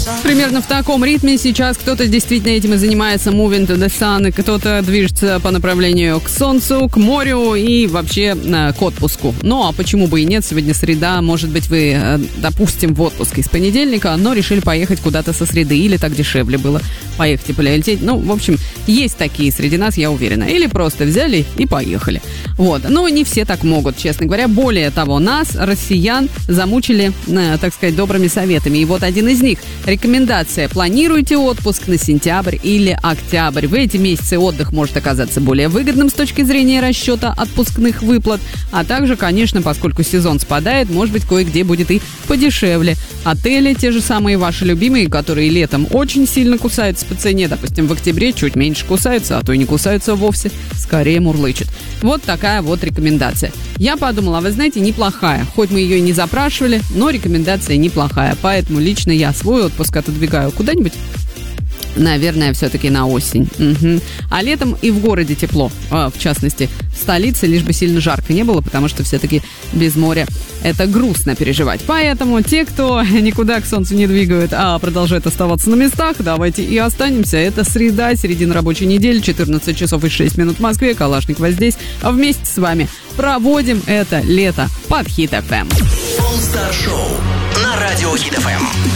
Примерно в таком ритме сейчас кто-то действительно этим и занимается, moving to the sun, и кто-то движется по направлению к солнцу, к морю и вообще к отпуску. Ну, а почему бы и нет? Сегодня среда, может быть, вы, допустим, в отпуске с понедельника, но решили поехать куда-то со среды, или так дешевле было поехать и полететь. Ну, в общем, есть такие среди нас, я уверена. Или просто взяли и поехали. Вот. Но не все так могут, честно говоря. Более того, нас, россиян, замучили, так сказать, добрыми советами. И вот один из них. Рекомендация. Планируйте отпуск на сентябрь или октябрь. В эти месяцы отдых может оказаться более выгодным с точки зрения расчета отпускных выплат. А также, конечно, поскольку сезон спадает, может быть, кое-где будет и подешевле. Отели, те же самые ваши любимые, которые летом очень сильно кусаются по цене. Допустим, в октябре чуть меньше кусаются, а то и не кусаются вовсе. Скорее мурлычут. Вот такая вот рекомендация. Я подумала, вы знаете, неплохая. Хоть мы ее и не запрашивали, но рекомендация неплохая. Поэтому лично я свой отпуск отодвигаю куда-нибудь, наверное, все-таки на осень. Угу. А летом и в городе тепло. В частности, в столице, лишь бы сильно жарко не было, потому что все-таки без моря это грустно переживать. Поэтому те, кто никуда к солнцу не двигают, а продолжают оставаться на местах, давайте и останемся. Это среда, середина рабочей недели, 14 часов и 6 минут в Москве. Калашникова здесь. Вместе с вами проводим это лето под Хит FM. All Star Show на радио Хит FM.